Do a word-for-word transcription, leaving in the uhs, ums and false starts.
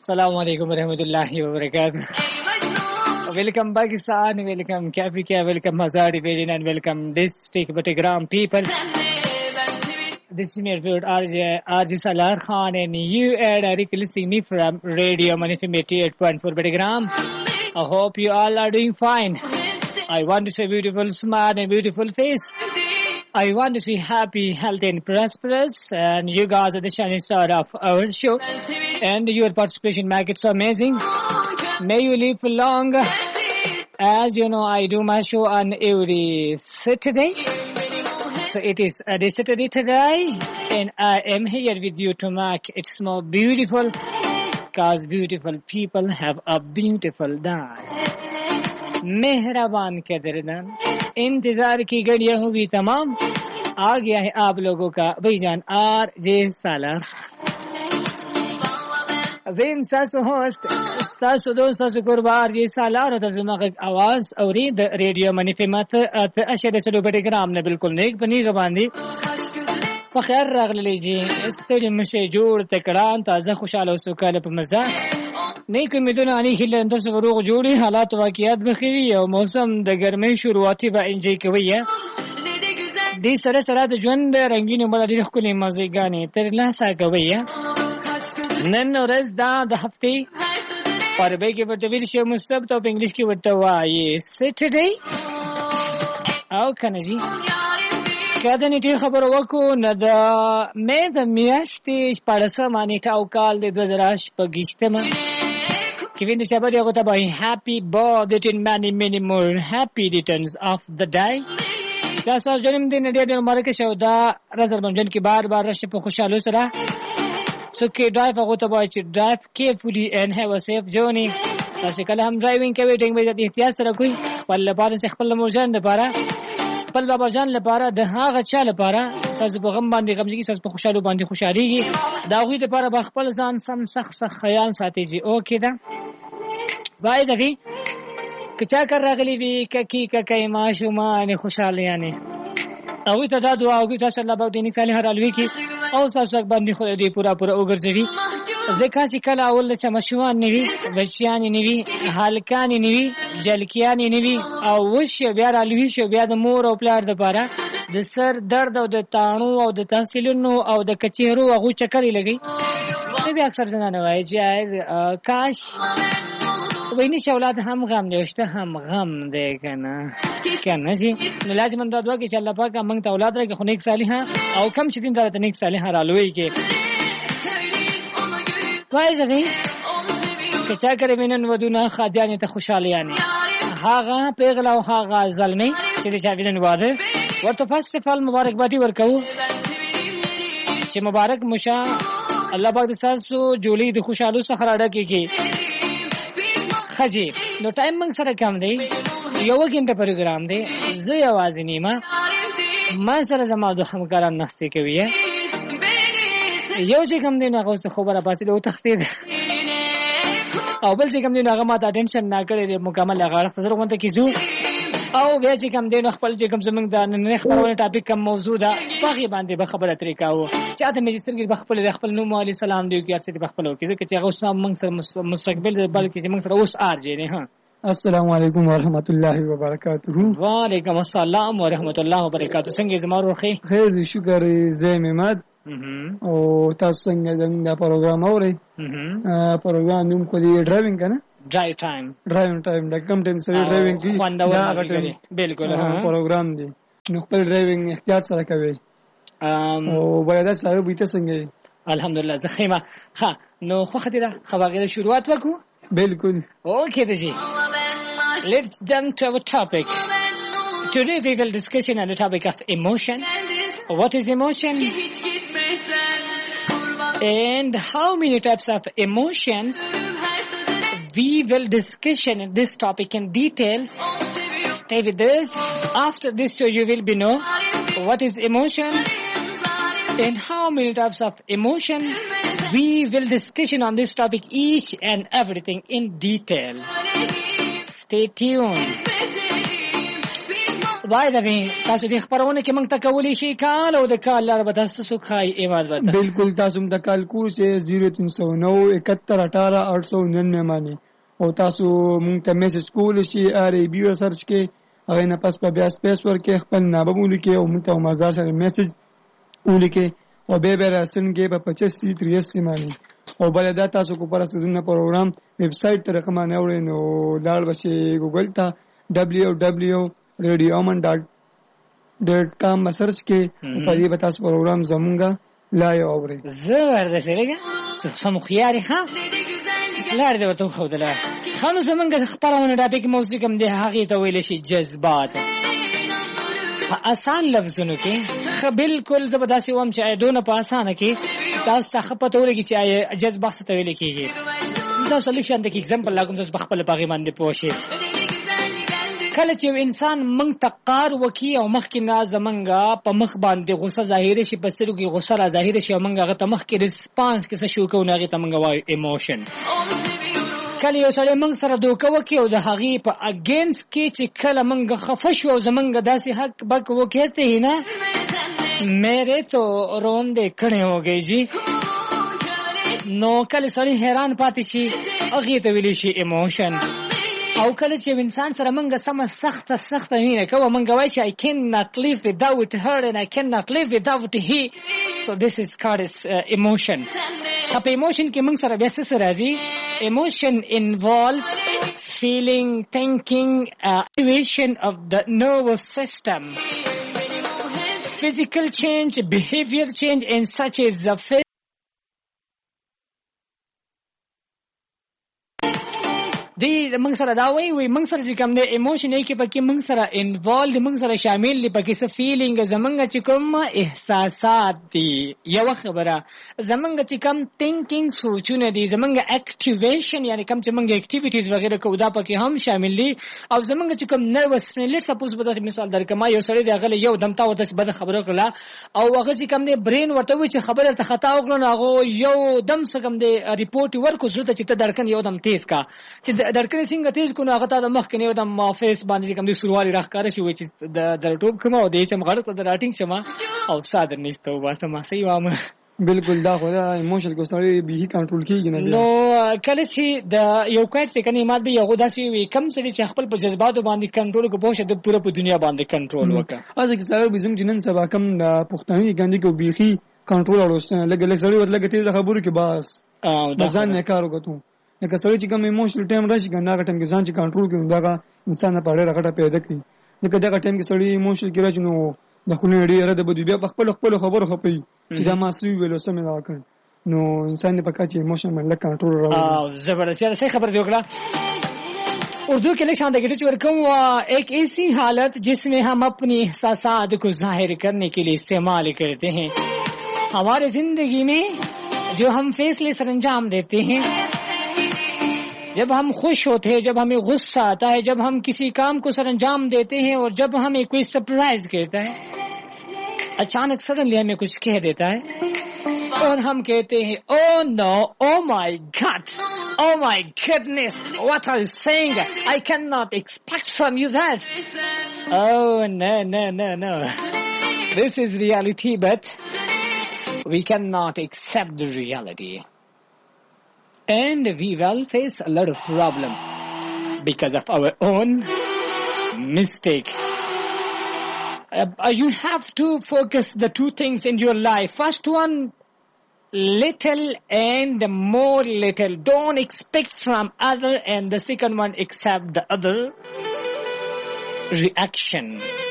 Assalamu alaikum warahmatullahi wabarakatuh. Welcome Pakistan, welcome Africa, welcome Hazari Region, and welcome district Batagram people. This is my favorite R J, R J Salar Khan, and you are directly listening me from Radio Manifim eighty-eight point four Batagram. I hope you all are doing fine. I want to see beautiful smile and beautiful face. I want to see happy, healthy and prosperous, and you guys are the shining star of our show, and your participation makes it so amazing. May you live for long. As you know, I do my show on every Saturday. So it is a Saturday today, and I am here with you to make it more beautiful, because beautiful people have a beautiful day. मेहरबान कदरदान इंतजार की घड़ियां हुई तमाम आ गया है आप लोगों का भाईजान आर जे सालार अजीम सासु होस्ट सासु दो सासु कुर्बार जे सालार तर्जुमा की आवाज और द रेडियो मनीफिमत अत अशद चलो बड़े ग्राम ने बिल्कुल नेक बनी गबांदी बखैर रगले जी स्टडी मशे जोड़ तकरान ताजा खुशहाल सुकाल पे मजा नहीं कोई मिदुना आनी खिले अंदर से फरोग जोड़ी हालात वाकियात बखीरी है और मौसम द गर्मी शुरुआती बा इंजॉय कवी है दी सरे सरा द जुंद रंगीन बड़ा दी खुली मजे गाने तरला सा कवी है नन रज दा द हफ्ते और बे के बतवीर शे मुसब तो इंग्लिश की बतवा ये सैटरडे आओ खाना जी کله نیټه خبر وکړو نه د مې د میاشتې پړسه مانی ټاو کال د دوه زره شپږشتمه کې ویني چې به یو ته به هپی برثډے ټو مانی مانی مور هپی ریټرنز اف د ډای دا سره جنم دین دې د مارکه شو دا رزربنجن کې بار بار راشي په خوشاله سره سو کې ډرایو هغه ته به چې ډرایو کیرفولي اینڈ هاف ا سیف جرنی تاسو کله هم ډرایوینګ کوي ټینګ به د احتیاط سره کوي ول لپاره خپل موجان لپاره خپل بابا جان لپاره د هغه چا لپاره تاسو په غم باندې غمجنی تاسو په خوشاله باندې خوشاليږي دا غوي لپاره به خپل ځان سم سخت سخت خیال ساتي جی اوکې دا وای دغه کچا کر راغلی وی ککی ککای ماشوما نه خوشاله یعنی او ته دا دعا وکړه چې الله باندې نیک صالح رالوي کی او تاسو باندې خو دې پورا پورا وګرځوي ځکه چې کله اول چې مشوان نیوي بچیان نیوي حالکان نیوي جلکیان نیوي او وش بیا رالوي شو بیا د مور او پلار د پاره د سر درد او د تانو او د تحصیلونو او د کچېرو هغه چکرې لګي بیا اکثر زنانه وایي چې کاش ویني چې اولاد هم غم نشته هم غم دی کنه کنه جی نو لازم دا دعا کې چې الله پاک موږ ته اولاد راکړي خو نیک صالحه او کم چې دین درته نیک صالحه رالوي کې وای زغی کچا کرے وینن ودونه خادیان ته خوشاله یعنی هاغه پیغلا او هاغه ظلمي چې چا وینن واده ورته فرست اف ال مبارک باندې ورکو چې مبارک مشا الله پاک د تاسو جوړي د خوشاله سره راډه کیږي خجی نو ټایم موږ سره کم دی یو غنټه پروګرام دی زه आवाज نیمه ما سره زما د همکاران نشته کوي یو چې کم دی نو هغه خبره پاتې له تختید او بل چې کم دی نو هغه ماته ټینشن نه کړی مکمل هغه خزر غونته کیزو او بیا چې کم دی نو خپل چې کم زمنګ د نه خبرونه ټاپک کم موضوع ده په باندې به خبره ترې کاوه چاته مې سترګې بخپل خپل نوم علي سلام دی چې څه بخپلو کې چې هغه اوس موږ سره مستقبل بلکې چې موږ سره اوس ارجه نه ها السلام علیکم ورحمت الله وبرکاته. وعلیکم السلام ورحمت الله وبرکاته. څنګه زما روخي خیر دي شکر زم احمد او تاسو څنګه دا پروګرام اورئ پروګرام نوم کو دی ډرایوینګ کنه ډرایو ټایم ډرایوینګ ټایم د کم ټایم سره ډرایوینګ کی دا بالکل پروګرام دی نو خپل ډرایوینګ احتیاط سره کوي او باید سره بیت څنګه الحمدلله زخیمه ها نو خو خدای خبره شروعات وکړو بالکل okay دجی let's jump to our topic. Today we will discussion on the topic of emotion. What is emotion? And how many types of emotions? We will discussion this topic in details. Stay with us. After this show you will be know what is emotion and how many types of emotion. We will discussion on this topic each and everything in detail. Stay tuned. وای دا تاسو د خبرونه کې موږ ته کولی شي کال او د کال لار به تاسو سو خای ایماد وته بالکل تاسو د کال کو سے زیرو تین سو نو اکہتر اٹھارہ آٹھ سو ننانوے مانی او تاسو موږ ته میسج کول شي ار ای بي سرچ کې هغه نه پس په بیا سپیس ورکه خپل نامه ولیکي او موږ ته مزار سره میسج ولیکي او به به راسن کې په پچیس تریاسی مانی او بل دا تاسو کو پر اسدنه پروګرام ویب سټ ته رقم نه وړي نو لاړ بشي ګوګل ته دبليو دبليو ریډیو امن ډاٹ کام سرچ کې په دې به تاسو پروګرام زمونږه لا یو اوري زړه د سرګه سم خياري ها لار دې وته خو دلا خانو زمونږه خبرونه ټاپک موضوع کوم دی هغه ته ویل شي جذبات آسان لفظونو کې خ بالکل زبرداسي وم چې دونه په اسانه کې تاسو ته خپته ولګي چې جذبات څه ویل کېږي دا سلیکشن د ایگزامپل لاګم تاسو خپل پاغي باندې پوښي کله چې انسان منګ تقار وکي او مخ کې نا زمنګا په مخ باندې غوسه ظاهر شي په سترګو کې غوسه را ظاهر شي او منګ هغه ته مخ کې ریسپانس کې څه شو کوي هغه ته منګ وای ایموشن کله یو سړی منګ سره دوکه وکي او د هغه په اگینست کې چې کله منګ خفه شو زمنګ داسې حق بک وکړته هی نه میرے تو روندے کړه هو گئی جی نو کله سړی حیران پاتې شي هغه ته ویل شي ایموشن او کله چې انسان سره منګه سم سخت سخت نه کوي منګه وای چې I cannot live without her and I cannot live without he so this is called as uh, emotion په emotion کې منګ سره بیا څه راځي emotion involves feeling thinking uh, activation of the nervous system physical change behavior change and such as the دی موږ سره دا وی وی موږ سره چې کوم دی ایموشن یې کې پکې موږ سره انوالد موږ سره شامل دي پکې څه فیلینګ زمونږ چې کوم احساسات دي یو خبره زمونږ چې کوم تھینکینګ سوچونه دي زمونږ اکټیویشن یعنی کوم چې موږ اکټیویټیز وغیرہ کوو دا پکې هم شامل دي او زمونږ چې کوم نروس لیټ سپوز به تاسو مثال درکما یو سړی دی هغه یو دمتا وته بد خبره کړه او هغه چې کوم دی برین ورته وی چې خبره ته خطا وکړه هغه یو دم څه کوم دی ریپورت ورکو زړه چې ته درکن یو دم تیز کا چې درکنه څنګه تیز کو نو هغه ته مخ کې نه د مافیس باندې کوم دي سروالي راخاره شي وای چې د د ټوب کوم او د چې مغړ ته د راټینګ شمه او صادر نشته واسه ما سي وامه بالکل دا خو دا ایموشنل کو سړی به کنټرول کیږي نه نو کله چې د یو کار څه کني ماده یو داسي وي کم سړي چې خپل په جذباتو باندې کنټرول کو پوښه د پوره په دنیا باندې کنټرول وکړه ازګ سره بزم جنن سبا کم د پښتني ګاندې کو بیخي کنټرول اورسته لګ لګ سړی ورلګ تیز خبرو کې بس او د ځان نه کار وکړو لکه سړی چې کوم ایموشنل ټایم راشي کنه هغه ټایم کې ځان چې کنټرول کوي دا انسان په اړه راغټه پیدا کوي لکه دا ټایم کې سړی ایموشنل کې راځي نو د خونې ډیر اراده بده بیا خپل خپل خبرو خپي چې دا ما سوي ویلو سم نه وکړ نو انسان په کاچې ایموشنل باندې کنټرول راوړي او زبردست صحیح خبر دی وکړه اردو کے لکشان دیکھتے چور کم ایک ایسی حالت جس میں ہم اپنی احساسات کو ظاہر کرنے کے لیے استعمال کرتے ہیں ہمارے زندگی میں جو ہم فیصلے سر انجام دیتے ہیں جب ہم خوش ہوتے ہیں جب ہمیں غصہ آتا ہے جب ہم کسی کام کو سر انجام دیتے ہیں اور جب ہمیں کوئی سرپرائز کرتا ہے اچانک سڈنلی ہمیں کچھ کہہ دیتا ہے اور ہم کہتے ہیں او نو او مائی گاڈ او مائی گڈنس واٹ آر یو سیئنگ آئی کین ناٹ ایکسپیکٹ فرام یو دیٹ او نو نو نو نو دس از ریالٹی بٹ وی کین ناٹ ایکسپٹ the reality and we will face a lot of problem because of our own mistake. Uh, you have to focus the two things in your life. First one, little and more little. Don't expect from other, and the second one, accept the other reaction.